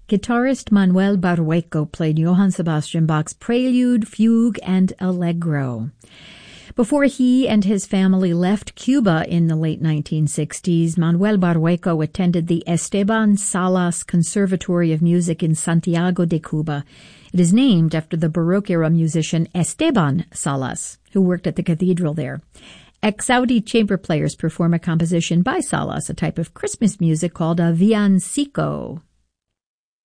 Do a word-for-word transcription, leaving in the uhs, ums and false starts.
Guitarist Manuel Barrueco played Johann Sebastian Bach's Prelude, Fugue, and Allegro. Before he and his family left Cuba in the late nineteen sixties, Manuel Barrueco attended the Esteban Salas Conservatory of Music in Santiago de Cuba. It is named after the Baroque-era musician Esteban Salas, who worked at the cathedral there. Ex-Saudi chamber players perform a composition by Salas, a type of Christmas music called a villancico.